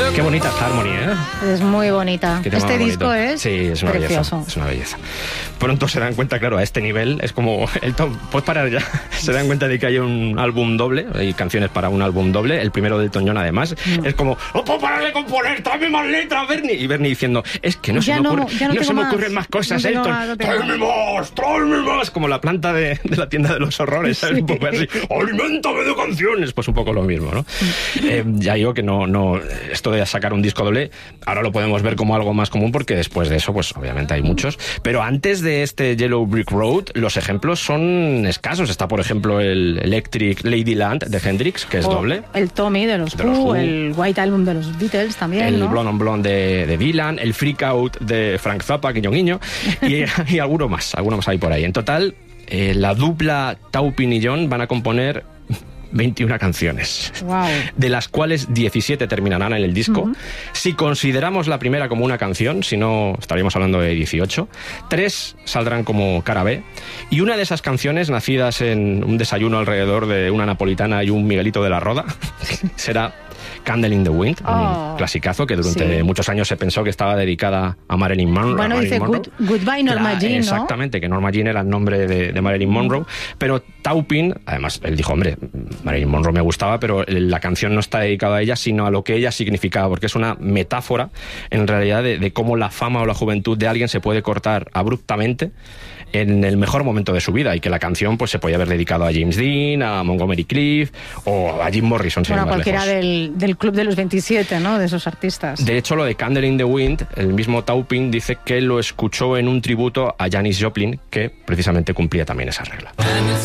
Qué bonita es Harmony, ¿eh? Es muy bonita. Este disco es sí, es una precioso. Belleza, es una belleza. Pronto se dan cuenta, claro, a este nivel es como pues parar ya. Se dan cuenta de que hay un álbum doble, hay canciones para un álbum doble, el primero de Elton John además. Es como, no puedo parar de componer, tráeme más letras, Bernie. Y Bernie diciendo, es que no se me ocurren más cosas, Elton. Tráeme más. Como la planta de la tienda de los horrores, ¿sabes? Un poco así, aliméntame de canciones. Pues un poco lo mismo, ¿no? Ya digo que no, esto de sacar un disco doble, ahora lo podemos ver como algo más común porque después de eso, pues obviamente hay muchos. Pero antes de este Yellow Brick Road, los ejemplos son escasos. Está, por ejemplo, el Electric Ladyland de Hendrix, que es doble. El Tommy de los Who, el White Album de los Beatles también, el ¿no? Blonde on Blonde de Dylan, el Freak Out de Frank Zappa, guiño guiño, y alguno más hay por ahí. En total, la dupla Taupin y John van a componer 21 canciones, wow, de las cuales 17 terminarán en el disco. Si consideramos la primera como una canción, si no estaríamos hablando de 18, 3 saldrán como cara B, y una de esas canciones, nacidas en un desayuno alrededor de una napolitana y un Miguelito de la Roda, será Candle in the Wind, un clasicazo que durante muchos años se pensó que estaba dedicada a Marilyn Monroe. Bueno, dice Goodbye Norma Jean, ¿no? Exactamente, que Norma Jean era el nombre de Marilyn Monroe, pero Taupin, además, él dijo, hombre, Marilyn Monroe me gustaba, pero la canción no está dedicada a ella, sino a lo que ella significaba, porque es una metáfora, en realidad, de cómo la fama o la juventud de alguien se puede cortar abruptamente en el mejor momento de su vida, y que la canción pues se podía haber dedicado a James Dean, a Montgomery Clift o a Jim Morrison. Bueno, cualquiera del club de los 27, ¿no? De esos artistas. De hecho, lo de Candle in the Wind, el mismo Taupin dice que lo escuchó en un tributo a Janis Joplin, que precisamente cumplía también esa regla.